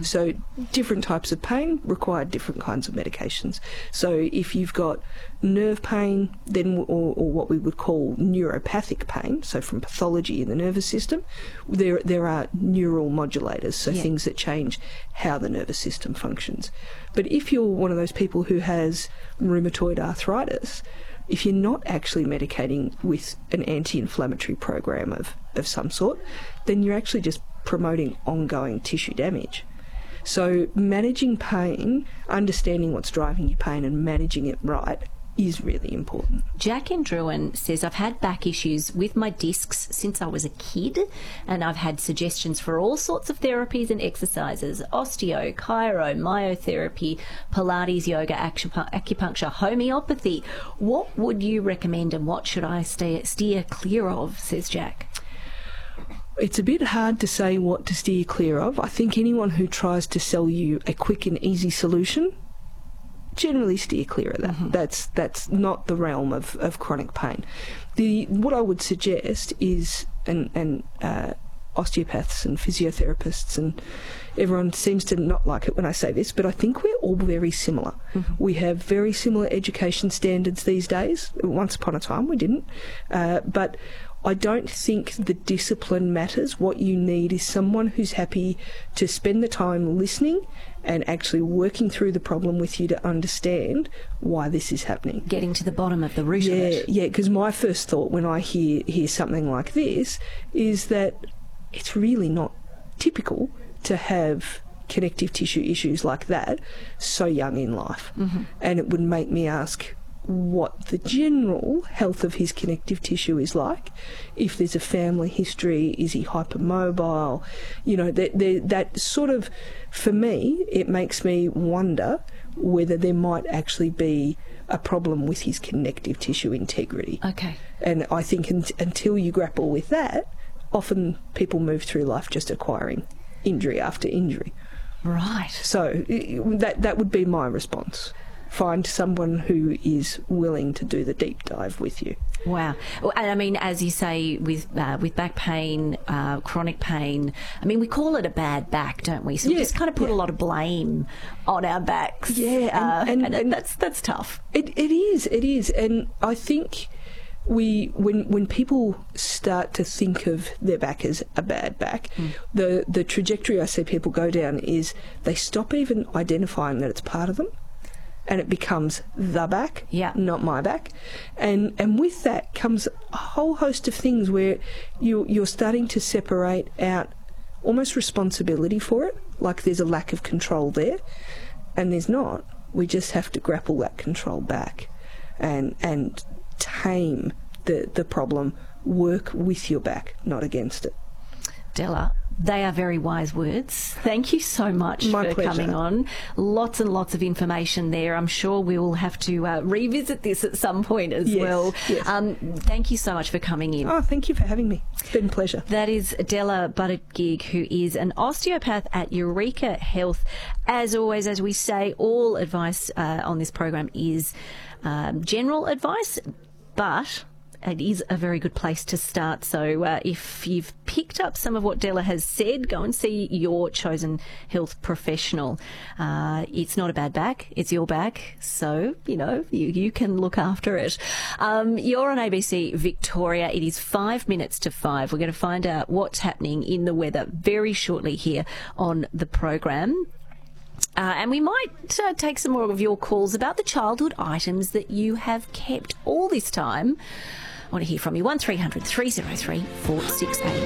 So different types of pain require different kinds of medications. So if you've got nerve pain, then or what we would call neuropathic pain, so from pathology in the nervous system, there are neural modulators, so things that change how the nervous system functions. But if you're one of those people who has rheumatoid arthritis, if you're not actually medicating with an anti-inflammatory program of some sort, then you're actually just promoting ongoing tissue damage. So managing pain, understanding what's driving your pain and managing it right is really important. Jack in Druin says, I've had back issues with my discs since I was a kid, and I've had suggestions for all sorts of therapies and exercises: osteo, chiro, myotherapy, Pilates, yoga, acupuncture, homeopathy. What would you recommend and what should I steer clear of, says Jack? It's a bit hard to say what to steer clear of. I think anyone who tries to sell you a quick and easy solution, generally steer clear of that. That's not the realm of chronic pain. What I would suggest is, and osteopaths and physiotherapists and everyone seems to not like it when I say this, but I think we're all very similar. We have very similar education standards these days. Once upon a time we didn't. But I don't think the discipline matters. What you need is someone who's happy to spend the time listening and actually working through the problem with you to understand why this is happening. Getting to the bottom of the root of it. Yeah, because my first thought when I hear something like this is that it's really not typical to have connective tissue issues like that so young in life. And it would make me ask what the general health of his connective tissue is like. If there's a family history, is he hypermobile? You know, that sort of, for me, it makes me wonder whether there might actually be a problem with his connective tissue integrity. Okay. And I think until you grapple with that, often people move through life just acquiring injury after injury. Right. So that would be my response. Find someone who is willing to do the deep dive with you. Wow. And I mean, as you say, with back pain, chronic pain, I mean, we call it a bad back, don't we? So we just kind of put a lot of blame on our backs. Yeah, and that's tough. It is. And I think when people start to think of their back as a bad back, the trajectory I see people go down is they stop even identifying that it's part of them. And it becomes the back, not my back. And with that comes a whole host of things where you're starting to separate out almost responsibility for it, like there's a lack of control there, and there's not. We just have to grapple that control back and tame the problem, work with your back, not against it. Della, they are very wise words. Thank you so much for coming on. Lots and lots of information there. I'm sure we will have to revisit this at some point as well. Yes. Thank you so much for coming in. Oh, thank you for having me. It's been a pleasure. That is Della Buttigieg, who is an osteopath at Eureka Health. As always, as we say, all advice on this program is general advice, but it is a very good place to start. So if you've picked up some of what Della has said, go and see your chosen health professional. It's not a bad back, it's your back. So, you can look after it. You're on ABC Victoria. It is 5 minutes to 5. We're going to find out what's happening in the weather very shortly here on the program. And we might take some more of your calls about the childhood items that you have kept all this time. I want to hear from you. 1300 303 468.